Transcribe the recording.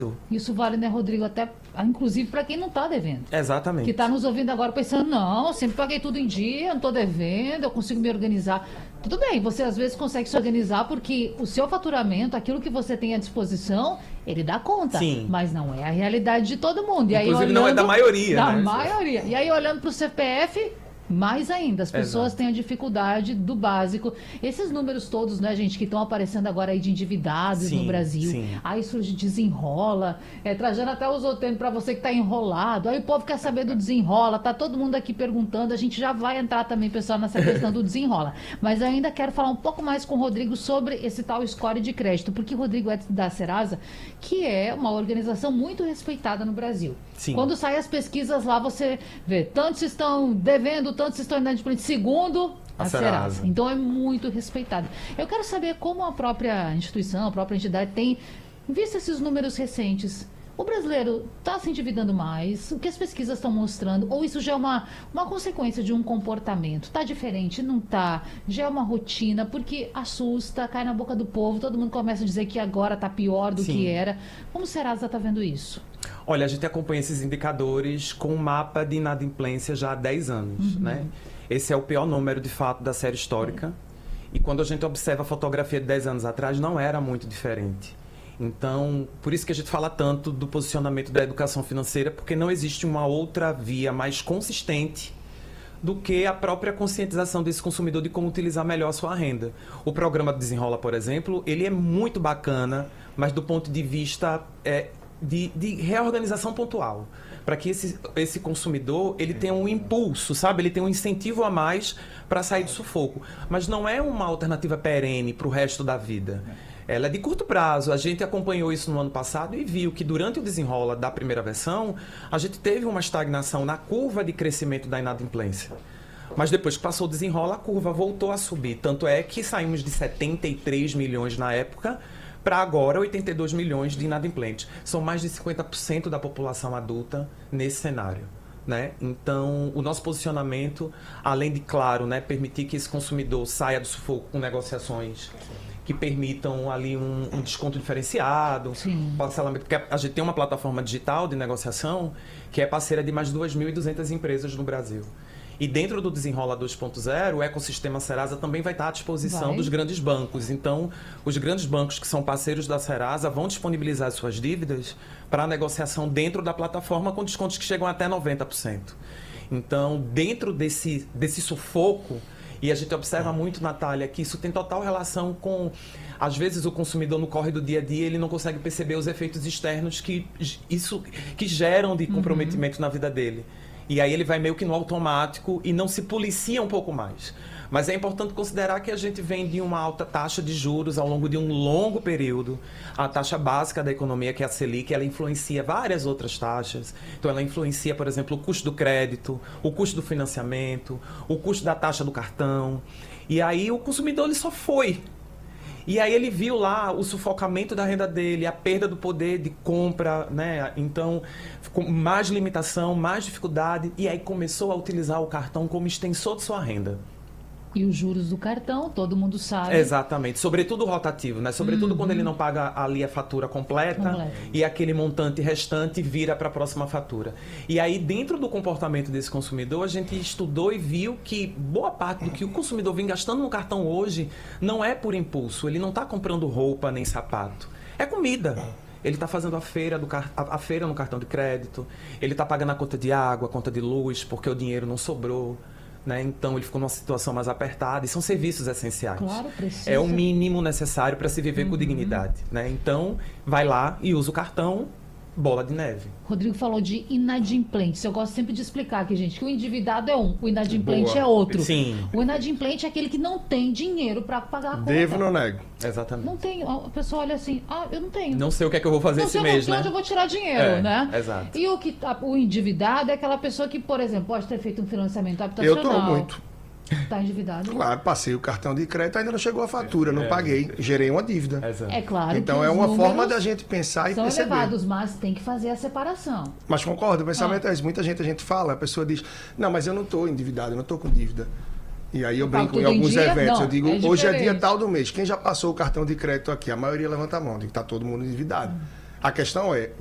Isso vale, né, Rodrigo? Até, inclusive, para quem não está devendo. Exatamente. Que está nos ouvindo agora pensando, não, eu sempre paguei tudo em dia, eu não estou devendo, eu consigo me organizar. Tudo bem, você às vezes consegue se organizar porque o seu faturamento, aquilo que você tem à disposição, ele dá conta. Sim. Mas não é a realidade de todo mundo. E aí, Inclusive não é da maioria, da né? maioria. E aí, olhando para o CPF... Mais ainda, as pessoas Exato. têm a dificuldade do básico. Esses números todos, né, gente, que estão aparecendo agora aí de endividados no Sim, Brasil. sim. Aí surge desenrola. Trajano até usou o termo para você que está enrolado. Aí o povo quer saber do desenrola. Tá todo mundo aqui perguntando. A gente já vai entrar também, pessoal, nessa questão do desenrola. Mas eu ainda quero falar um pouco mais com o Rodrigo sobre esse tal score de crédito. Porque o Rodrigo é da Serasa, que é uma organização muito respeitada no Brasil. Sim. Quando saem as pesquisas lá, você vê, tantos estão devendo, tantos estão inadimplentes, segundo a Serasa. Então é muito respeitado. Eu quero saber como a própria instituição, a própria entidade tem visto esses números recentes. O brasileiro está se endividando mais? O que as pesquisas estão mostrando? Ou isso já é uma consequência de um comportamento? Está diferente? Não está? Já é uma rotina? Porque assusta, cai na boca do povo, todo mundo começa a dizer que agora está pior do que era. Como o Serasa está vendo isso? Olha, a gente acompanha esses indicadores com um mapa de inadimplência já há 10 anos, né? Esse é o pior número, de fato, da série histórica. E quando a gente observa a fotografia de 10 anos atrás, não era muito diferente. Então, por isso que a gente fala tanto do posicionamento da educação financeira, porque não existe uma outra via mais consistente do que a própria conscientização desse consumidor de como utilizar melhor a sua renda. O programa do Desenrola, por exemplo, ele é muito bacana, mas do ponto de vista de reorganização pontual, para que esse consumidor ele tenha um impulso, sabe? Ele tem um incentivo a mais para sair do sufoco. Mas não é uma alternativa perene para o resto da vida. Ela é de curto prazo. A gente acompanhou isso no ano passado e viu que durante o desenrola da primeira versão, a gente teve uma estagnação na curva de crescimento da inadimplência. Mas depois que passou o desenrola, a curva voltou a subir. Tanto é que saímos de 73 milhões na época para agora 82 milhões de inadimplentes. São mais de 50% da população adulta nesse cenário, né? Então, o nosso posicionamento, além de, claro, né, permitir que esse consumidor saia do sufoco com negociações que permitam ali um desconto diferenciado, parcelamento, porque a gente tem uma plataforma digital de negociação que é parceira de mais de 2.200 empresas no Brasil. E dentro do Desenrola 2.0, o ecossistema Serasa também vai estar à disposição dos grandes bancos. Então, os grandes bancos que são parceiros da Serasa vão disponibilizar suas dívidas para negociação dentro da plataforma com descontos que chegam até 90%. Então, dentro desse sufoco, e a gente observa muito, Natália, que isso tem total relação com... Às vezes o consumidor no corre do dia a dia, ele não consegue perceber os efeitos externos que geram de comprometimento na vida dele. E aí ele vai meio que no automático e não se policia um pouco mais. Mas é importante considerar que a gente vem de uma alta taxa de juros ao longo de um longo período. A taxa básica da economia, que é a Selic, ela influencia várias outras taxas. Então ela influencia, por exemplo, o custo do crédito, o custo do financiamento, o custo da taxa do cartão. E aí o consumidor ele só foi. E aí ele viu lá o sufocamento da renda dele, a perda do poder de compra, né? Então, ficou mais limitação, mais dificuldade, e aí começou a utilizar o cartão como extensor de sua renda. E os juros do cartão, todo mundo sabe. Exatamente, sobretudo o rotativo, né? Sobretudo quando ele não paga ali a fatura completa e aquele montante restante vira para a próxima fatura. E aí, dentro do comportamento desse consumidor, a gente estudou e viu que boa parte do que o consumidor vem gastando no cartão hoje não é por impulso, ele não está comprando roupa nem sapato, é comida. Ele está fazendo a feira no cartão de crédito, ele está pagando a conta de água, a conta de luz, porque o dinheiro não sobrou. Né? Então ele ficou numa situação mais apertada e são serviços essenciais. Claro, precisa. É o mínimo necessário para se viver com dignidade. Né? Então vai lá e usa o cartão, bola de neve. Rodrigo falou de inadimplentes. Eu gosto sempre de explicar aqui, gente, que o endividado é um, o inadimplente é outro. Sim. O inadimplente é aquele que não tem dinheiro para pagar a conta. Devo, não nego. Exatamente. Não tem. A pessoa olha assim, eu não tenho. Não sei o que é que eu vou fazer esse mês, né? Onde eu vou tirar dinheiro, né? Exato. E o endividado é aquela pessoa que, por exemplo, pode ter feito um financiamento habitacional. Eu tô muito. Tá endividado? Claro, passei o cartão de crédito, ainda não chegou a fatura, não paguei, gerei uma dívida. Exato. É claro. Então que é uma os forma da gente pensar e são perceber. elevados, mas tem que fazer a separação. Mas concordo, o pensamento é esse. Muita gente, a gente fala, a pessoa diz, não, mas eu não estou endividado, eu não estou com dívida. E aí eu brinco em alguns eventos, eu digo, hoje é dia tal do mês, quem já passou o cartão de crédito aqui? A maioria levanta a mão, digo, tá todo mundo endividado. A questão é,